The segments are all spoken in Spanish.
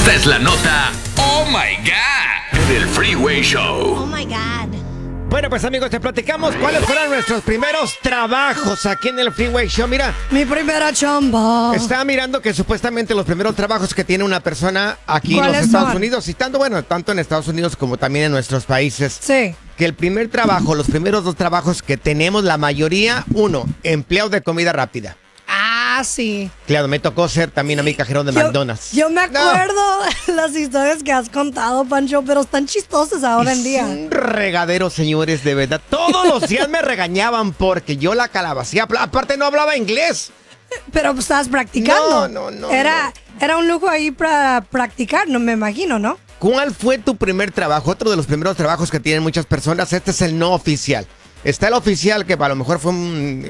Esta es la nota Oh My God del Freeway Show. Oh my God. Bueno, pues amigos, te platicamos cuáles fueron nuestros primeros trabajos aquí en el Freeway Show. Mira, Mi primera chamba. estaba mirando que supuestamente los primeros trabajos que tiene una persona aquí en los ¿Cuáles Estados son? Unidos, y tanto en Estados Unidos como también en nuestros países, Sí. que el primer trabajo, los primeros dos trabajos que tenemos la mayoría, uno, empleado de comida rápida. Ah, sí. Claro, me tocó ser también a mi cajero de McDonald's. Yo me No. acuerdo de las historias que has contado, Pancho, pero están chistosas ahora en Es día. un regadero, señores, de verdad. Todos los días me regañaban porque yo la calabacía. Aparte no hablaba inglés. Pero pues, estabas practicando. No. Era un lujo ahí para practicar, no me imagino, ¿no? ¿Cuál fue tu primer trabajo? Otro de los primeros trabajos que tienen muchas personas. Este es el no oficial. Está el oficial, que a lo mejor fue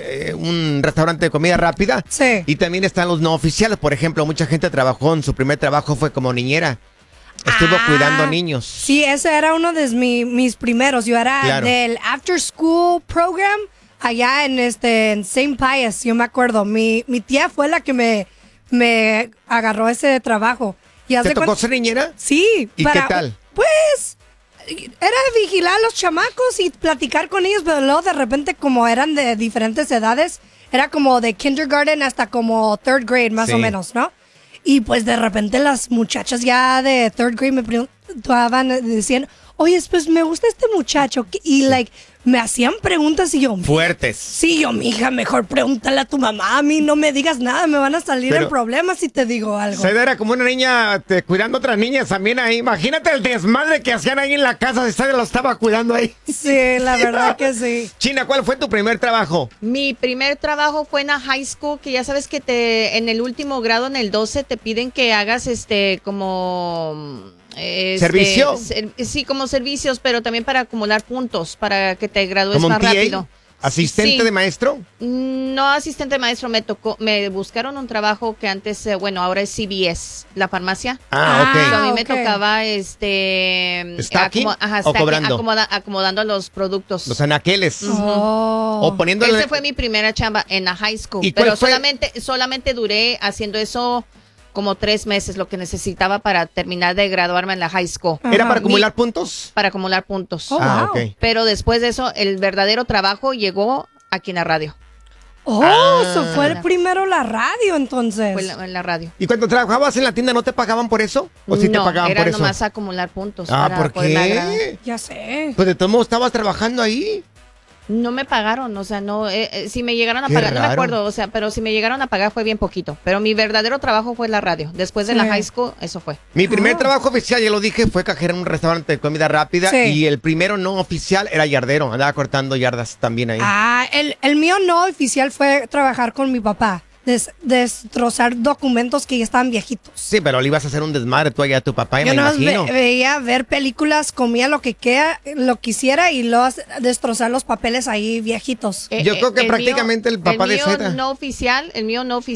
un restaurante de comida rápida. Sí. Y también están los no oficiales. Por ejemplo, mucha gente trabajó en su primer trabajo fue como niñera. Estuvo cuidando niños. Sí, ese era uno de mis primeros. Yo era Claro. del After School Program allá en St. Pius, yo me acuerdo. Mi tía fue la que me agarró ese trabajo. Y haz ¿Te de tocó cuenta- ser niñera? Sí. ¿Y qué tal? Pues era vigilar a los chamacos y platicar con ellos, pero luego de repente como eran de diferentes edades, era como de kindergarten hasta como third grade más Sí. o menos, ¿no? Y pues de repente las muchachas ya de third grade me preguntaban, decían, oye, pues me gusta este muchacho. Y like, me hacían preguntas y yo... Fuertes. Sí, yo, mija, mejor pregúntale a tu mamá. A mí no me digas nada, me van a salir Pero- en problemas si te digo algo. Seda era como una niña cuidando otras niñas también ahí. Imagínate el desmadre que hacían ahí en la casa. Seda lo estaba cuidando ahí. Sí, la verdad que sí. China, ¿cuál fue tu primer trabajo? Mi primer trabajo fue en la high school, que ya sabes que en el último grado, en el 12, te piden que hagas como... ¿Servicio? Sí, como servicios, pero también para acumular puntos, para que te gradúes ¿Como un más TA? rápido. ¿Asistente Sí. de maestro? No asistente de maestro, me buscaron un trabajo que antes, ahora es CVS, la farmacia. Ah, So, ok. a mí me ok. tocaba ¿Stocking o cobrando? acomodando los productos. Los anaqueles. Oh. O poniéndole... Esa fue mi primera chamba en la high school. ¿Y cuál Pero fue? solamente duré haciendo eso como 3 meses, lo que necesitaba para terminar de graduarme en la high school. ¿Era Ajá. para acumular puntos? Para acumular puntos. Oh, Ah, wow. ok. Pero después de eso, el verdadero trabajo llegó aquí en la radio. Oh, Ah. eso fue el primero la radio entonces. Fue en la radio. ¿Y cuando trabajabas en la tienda no te pagaban por eso? ¿O sí te No, pagaban era por eso? nomás acumular puntos. Ah, para ¿por poderme graduar. qué? Ya sé. Pues de todos modos estabas trabajando ahí. No me pagaron, o sea, no, si me llegaron a Qué pagar, no me raro. acuerdo, o sea, pero si me llegaron a pagar fue bien poquito. Pero mi verdadero trabajo fue la radio. Después de la Sí. high school, eso fue. Mi primer trabajo oficial, ya lo dije, fue cajero en un restaurante de comida rápida. Sí. Y el primero no oficial era yardero. Andaba cortando yardas también ahí. Ah, el mío no oficial fue trabajar con mi papá. Destrozar documentos que ya estaban viejitos. Sí, pero le ibas a hacer un desmadre tú allá a tu papá, Yo me no imagino. veía ver películas, comía lo que quisiera y luego destrozar los papeles ahí viejitos. Yo creo que El prácticamente el papá de mío Zeta. no oficial, el mío no